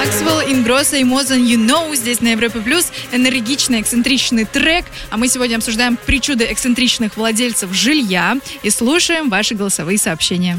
Максвелл, Ингроса и More Than You Know здесь на Европе Плюс. Энергичный, эксцентричный трек. А мы сегодня обсуждаем причуды эксцентричных владельцев жилья и слушаем ваши голосовые сообщения.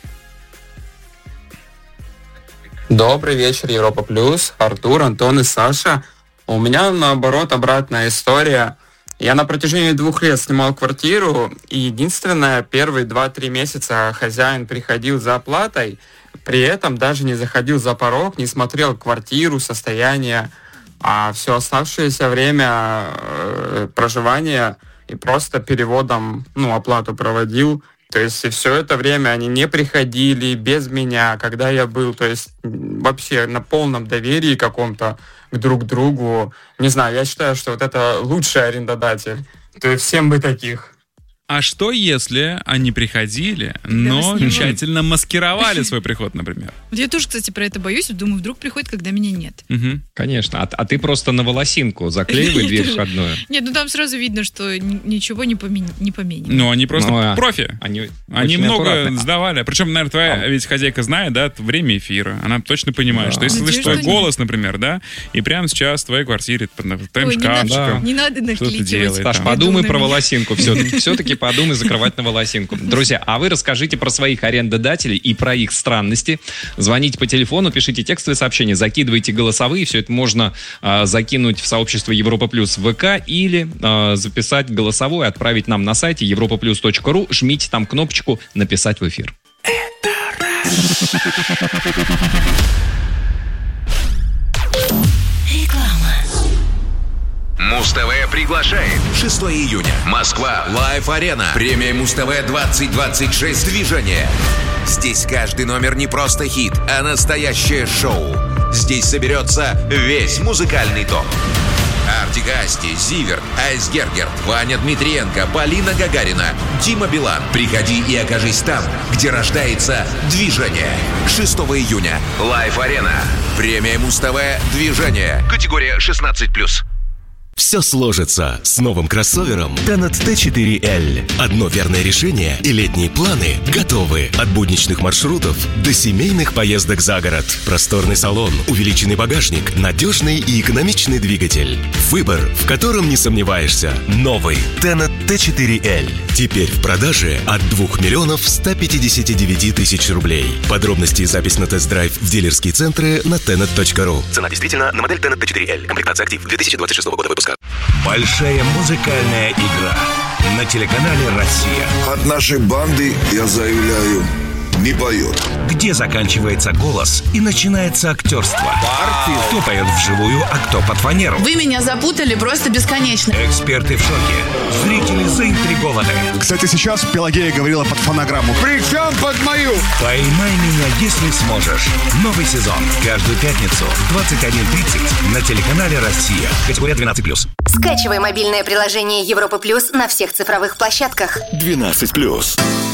Добрый вечер, Европа Плюс. Артур, Антон и Саша. У меня, наоборот, обратная история. Я на протяжении 2 лет снимал квартиру, и единственное, первые 2-3 месяца хозяин приходил за оплатой, при этом даже не заходил за порог, не смотрел квартиру, состояние, а все оставшееся время проживания и просто переводом, оплату проводил. То есть и все это время они не приходили без меня, когда я был, то есть вообще на полном доверии каком-то к друг другу. Не знаю, я считаю, что вот это лучший арендодатель. То есть всем бы таких. А что, если они приходили, но тщательно маскировали свой приход, например? Вот я тоже, кстати, про это боюсь. Думаю, вдруг приходит, когда меня нет. Угу. Конечно. А ты просто на волосинку заклеивай дверь входную. Нет, там сразу видно, что ничего не поменено. Ну, они просто профи. Они много сдавали. Причем, наверное, твоя ведь хозяйка знает, да, время эфира. Она точно понимает, что если слышит твой голос, например, да, и прямо сейчас в твоей квартире, под твоим шкафчиком, не надо накликивать. Саш, подумай про волосинку. Все-таки подумай закрывать на волосинку. Друзья, а вы расскажите про своих арендодателей и про их странности. Звоните по телефону, пишите текстовые сообщения, закидывайте голосовые. Все это можно закинуть в сообщество Европа Плюс в ВК или записать голосовое, отправить нам на сайте europaplus.ru. Жмите там кнопочку «Написать в эфир». Муз-ТВ приглашает. 6 июня. Москва. Лайв-арена. Премия Муз-ТВ 2026. Движение. Здесь каждый номер не просто хит, а настоящее шоу. Здесь соберется весь музыкальный топ. Артик Асти, Зиверт, Айсгергер, Ваня Дмитриенко, Полина Гагарина, Дима Билан. Приходи и окажись там, где рождается движение. 6 июня. Лайв-арена. Премия Муз-ТВ Движение. Категория 16+. Все сложится с новым кроссовером Tenet T4L. Одно верное решение, и летние планы готовы. От будничных маршрутов до семейных поездок за город. Просторный салон, увеличенный багажник, надежный и экономичный двигатель. Выбор, в котором не сомневаешься. Новый Tenet T4L. Теперь в продаже от 2 159 000 рублей. Подробности и запись на тест-драйв в дилерские центры на tenet.ru. Цена действительно на модель Tenet T4L. Комплектация «Актив» 2026 года выпуска. Большая музыкальная игра на телеканале «Россия». От нашей банды я заявляю, не поет. Где заканчивается голос и начинается актерство. Кто поет вживую, а кто под фанеру. Вы меня запутали просто бесконечно. Эксперты в шоке. Зрители заинтригованы. Кстати, сейчас Пелагея говорила под фонограмму. Причем под мою? Поймай меня, если сможешь. Новый сезон. Каждую пятницу в 21:30 на телеканале «Россия». Категория 12+. Скачивай мобильное приложение Европа Плюс на всех цифровых площадках. 12+.